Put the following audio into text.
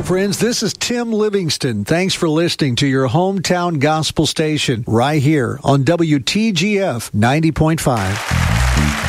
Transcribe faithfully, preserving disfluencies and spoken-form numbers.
friends. This is Tim Livingston. Thanks for listening to your hometown gospel station right here on W T G F ninety point five.